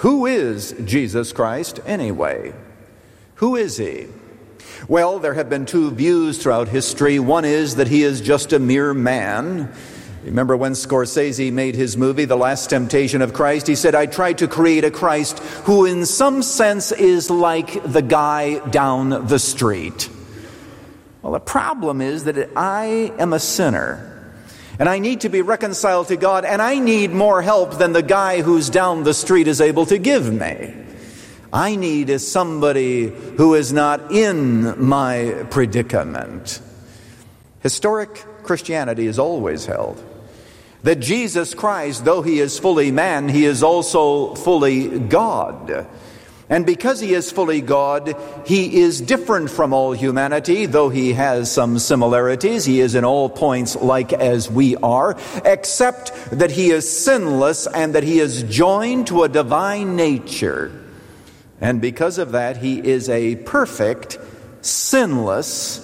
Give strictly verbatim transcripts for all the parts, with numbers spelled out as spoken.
who is Jesus Christ anyway? Who is he? Well, there have been two views throughout history. One is that he is just a mere man. Remember when Scorsese made his movie, The Last Temptation of Christ? He said, I tried to create a Christ who in some sense is like the guy down the street. Well, the problem is that I am a sinner. And I need to be reconciled to God, and I need more help than the guy who's down the street is able to give me. I need is somebody who is not in my predicament. Historic Christianity has always held that Jesus Christ, though he is fully man, he is also fully God. And because he is fully God, he is different from all humanity, though he has some similarities. He is in all points like as we are, except that he is sinless and that he is joined to a divine nature. And because of that, he is a perfect, sinless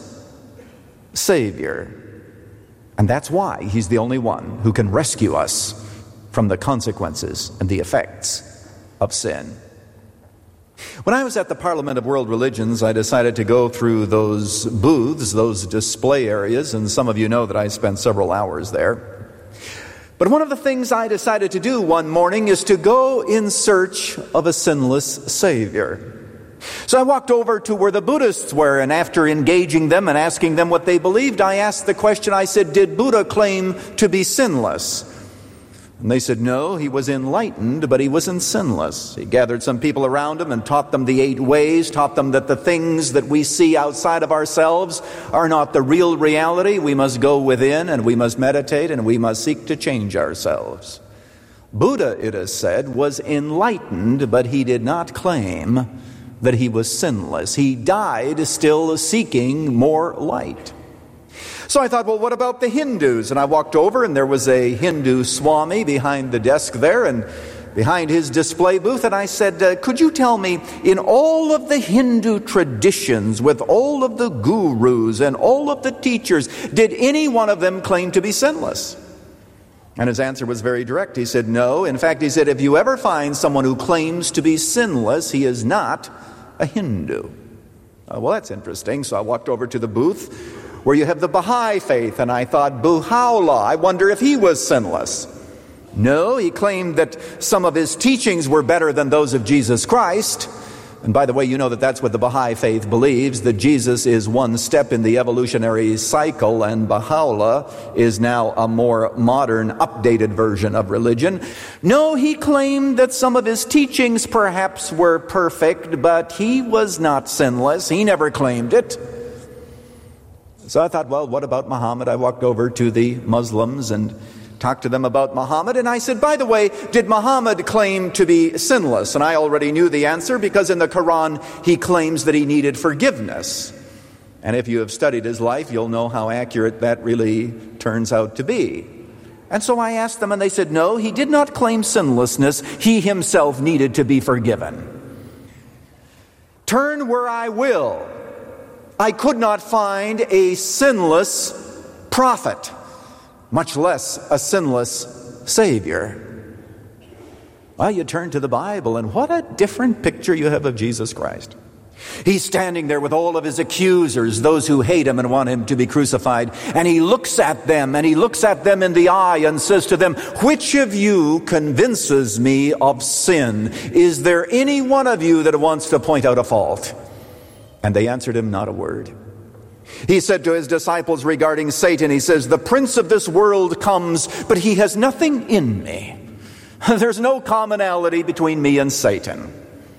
Savior. And that's why he's the only one who can rescue us from the consequences and the effects of sin. When I was at the Parliament of World Religions, I decided to go through those booths, those display areas, and some of you know that I spent several hours there. But one of the things I decided to do one morning is to go in search of a sinless Savior. So I walked over to where the Buddhists were, and after engaging them and asking them what they believed, I asked the question, I said, did Buddha claim to be sinless? And they said, no, he was enlightened, but he wasn't sinless. He gathered some people around him and taught them the eight ways, taught them that the things that we see outside of ourselves are not the real reality. We must go within and we must meditate and we must seek to change ourselves. Buddha, it is said, was enlightened, but he did not claim that he was sinless. He died still seeking more light. So I thought, well, what about the Hindus? And I walked over, and there was a Hindu Swami behind the desk there, and behind his display booth, and I said, uh, could you tell me, in all of the Hindu traditions, with all of the gurus and all of the teachers, did any one of them claim to be sinless? And his answer was very direct. He said, no. In fact, he said, if you ever find someone who claims to be sinless, he is not a Hindu. Uh, well, that's interesting. So I walked over to the booth where you have the Baha'i faith, and I thought, Baha'u'llah, I wonder if he was sinless. No, he claimed that some of his teachings were better than those of Jesus Christ. And by the way, you know that that's what the Baha'i faith believes, that Jesus is one step in the evolutionary cycle, and Baha'u'llah is now a more modern, updated version of religion. No, he claimed that some of his teachings perhaps were perfect, but he was not sinless. He never claimed it. So I thought, well, what about Muhammad? I walked over to the Muslims and talked to them about Muhammad, and I said, by the way, did Muhammad claim to be sinless? And I already knew the answer, because in the Quran he claims that he needed forgiveness. And if you have studied his life, you'll know how accurate that really turns out to be. And so I asked them, and they said, no, he did not claim sinlessness. He himself needed to be forgiven. Turn where I will, I could not find a sinless prophet, much less a sinless Savior. Well, you turn to the Bible, and what a different picture you have of Jesus Christ. He's standing there with all of his accusers, those who hate him and want him to be crucified. And he looks at them, and he looks at them in the eye and says to them, which of you convinces me of sin? Is there any one of you that wants to point out a fault? And they answered him not a word. He said to his disciples regarding Satan, he says, the prince of this world comes, but he has nothing in me. There's no commonality between me and Satan.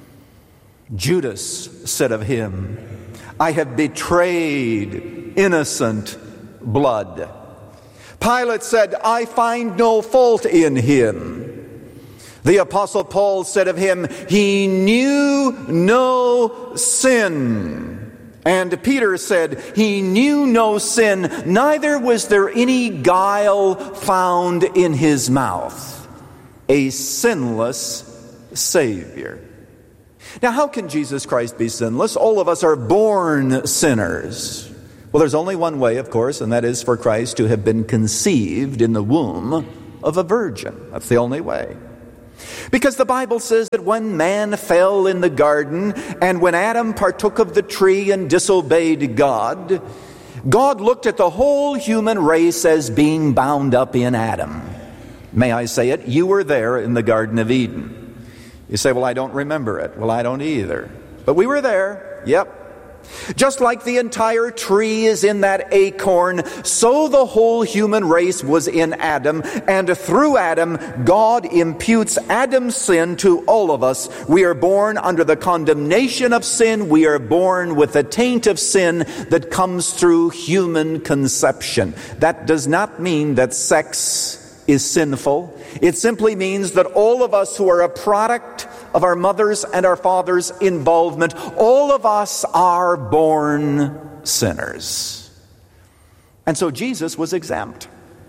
Judas said of him, I have betrayed innocent blood. Pilate said, I find no fault in him. The Apostle Paul said of him, he knew no sin. And Peter said, he knew no sin, neither was there any guile found in his mouth. A sinless Savior. Now, how can Jesus Christ be sinless? All of us are born sinners. Well, there's only one way, of course, and that is for Christ to have been conceived in the womb of a virgin. That's the only way. Because the Bible says that when man fell in the garden and when Adam partook of the tree and disobeyed God, God looked at the whole human race as being bound up in Adam. May I say it? You were there in the Garden of Eden. You say, well, I don't remember it. Well, I don't either. But we were there. Yep. Just like the entire tree is in that acorn, so the whole human race was in Adam, and through Adam, God imputes Adam's sin to all of us. We are born under the condemnation of sin. We are born with the taint of sin that comes through human conception. That does not mean that sex is sinful. It simply means that all of us who are a product of our mother's and our father's involvement, all of us are born sinners. And so Jesus was exempt.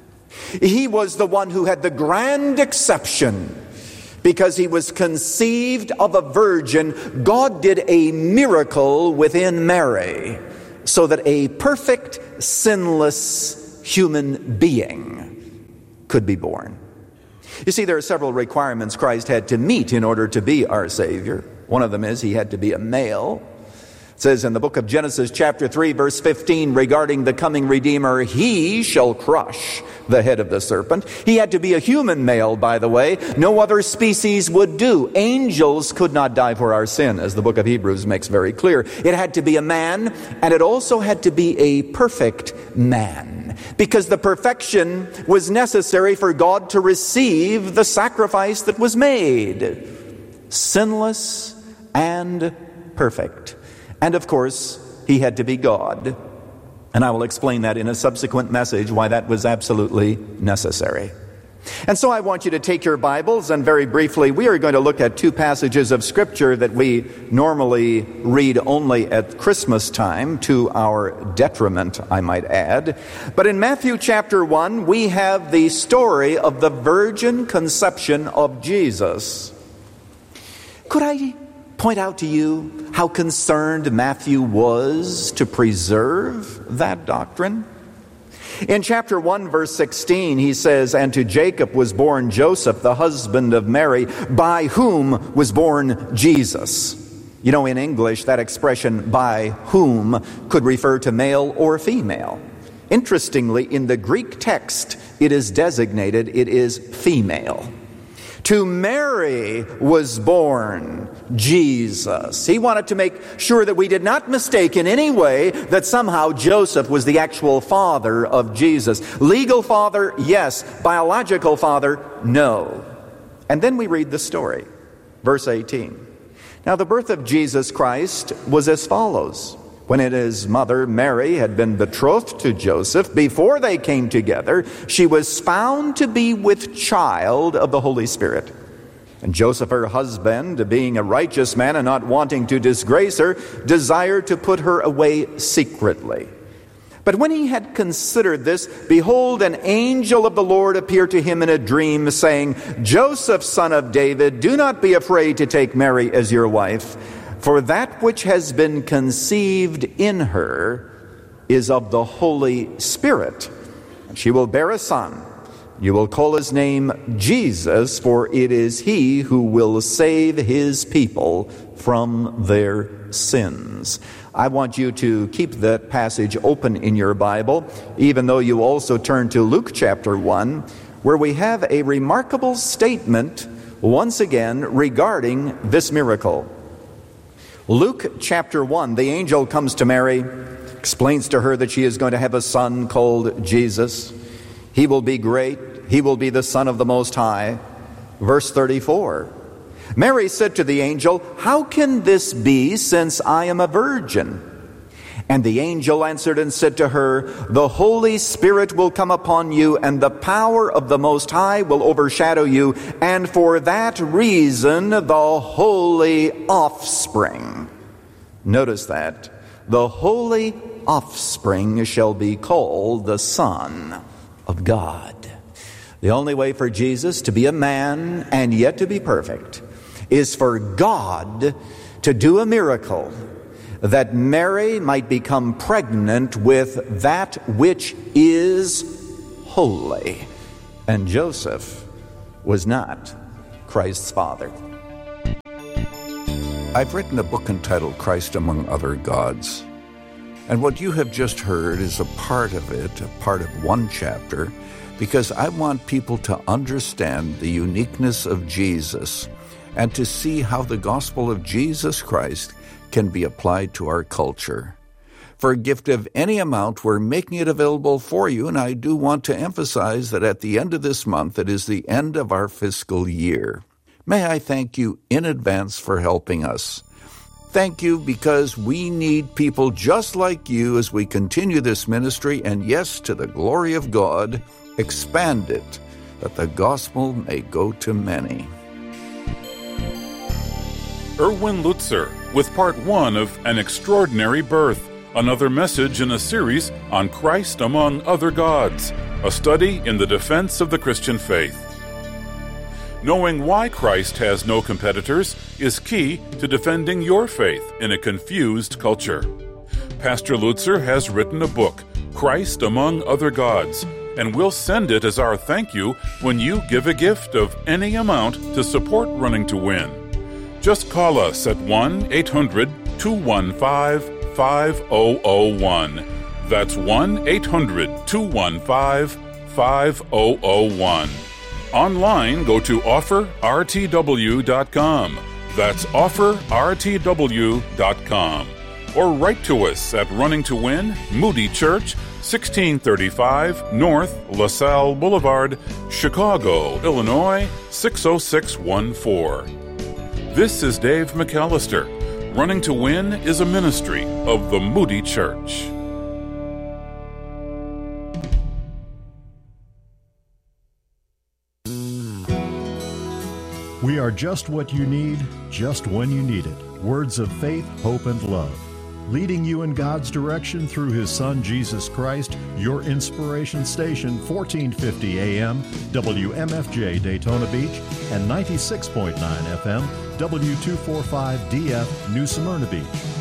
He was the one who had the grand exception. Because he was conceived of a virgin, God did a miracle within Mary, so that a perfect, sinless human being could be born. You see, there are several requirements Christ had to meet in order to be our Savior. One of them is he had to be a male. It says in the book of Genesis chapter three verse fifteen regarding the coming Redeemer, he shall crush the head of the serpent. He had to be a human male, by the way. No other species would do. Angels could not die for our sin, as the book of Hebrews makes very clear. It had to be a man, and it also had to be a perfect man, because the perfection was necessary for God to receive the sacrifice that was made. Sinless and perfect. And of course, he had to be God. And I will explain that in a subsequent message, why that was absolutely necessary. And so I want you to take your Bibles, and very briefly, we are going to look at two passages of Scripture that we normally read only at Christmas time, to our detriment, I might add. But in Matthew chapter one, we have the story of the virgin conception of Jesus. Could I point out to you how concerned Matthew was to preserve that doctrine? In chapter one, verse sixteen, he says, "And to Jacob was born Joseph, the husband of Mary, by whom was born Jesus." You know, in English, that expression, "by whom," could refer to male or female. Interestingly, in the Greek text, it is designated, it is female. To Mary was born Jesus. He wanted to make sure that we did not mistake in any way that somehow Joseph was the actual father of Jesus. Legal father, yes. Biological father, no. And then we read the story. Verse eighteen. Now the birth of Jesus Christ was as follows. When his mother Mary had been betrothed to Joseph, before they came together, she was found to be with child of the Holy Spirit. And Joseph, her husband, being a righteous man and not wanting to disgrace her, desired to put her away secretly. But when he had considered this, behold, an angel of the Lord appeared to him in a dream, saying, "Joseph, son of David, do not be afraid to take Mary as your wife, for that which has been conceived in her is of the Holy Spirit. And she will bear a son. You will call his name Jesus, for it is he who will save his people from their sins." I want you to keep that passage open in your Bible, even though you also turn to Luke chapter one, where we have a remarkable statement, once again, regarding this miracle. Luke chapter one, the angel comes to Mary, explains to her that she is going to have a son called Jesus. He will be great. He will be the Son of the Most High. Verse thirty-four. Mary said to the angel, "How can this be, since I am a virgin?" And the angel answered and said to her, "The Holy Spirit will come upon you, and the power of the Most High will overshadow you, and for that reason the holy offspring." Notice that. "The holy offspring shall be called the Son of God." The only way for Jesus to be a man and yet to be perfect is for God to do a miracle, that Mary might become pregnant with that which is holy. And Joseph was not Christ's Father. I've written a book entitled Christ Among Other Gods. And what you have just heard is a part of it, a part of one chapter, because I want people to understand the uniqueness of Jesus and to see how the gospel of Jesus Christ can be applied to our culture. For a gift of any amount, we're making it available for you, and I do want to emphasize that at the end of this month, it is the end of our fiscal year. May I thank you in advance for helping us. Thank you because we need people just like you as we continue this ministry, and yes, to the glory of God, expand it, that the gospel may go to many. Erwin Lutzer with part one of An Extraordinary Birth, another message in a series on Christ Among Other Gods, a study in the defense of the Christian faith. Knowing why Christ has no competitors is key to defending your faith in a confused culture. Pastor Lutzer has written a book, Christ Among Other Gods, and we'll send it as our thank you when you give a gift of any amount to support Running to Win. Just call us at one eight hundred two one five five zero zero one. That's one eight hundred two one five five zero zero one. Online, go to offer r t w dot com. That's offer r t w dot com. Or write to us at Running to Win, Moody Church, sixteen thirty-five North LaSalle Boulevard, Chicago, Illinois, six oh six one four. This is Dave McAllister. Running to Win is a ministry of the Moody Church. We are just what you need, just when you need it. Words of faith, hope, and love. Leading you in God's direction through His Son, Jesus Christ, your inspiration station, fourteen fifty A M, W M F J Daytona Beach, and ninety-six point nine F M, W two forty-five D F New Smyrna Beach.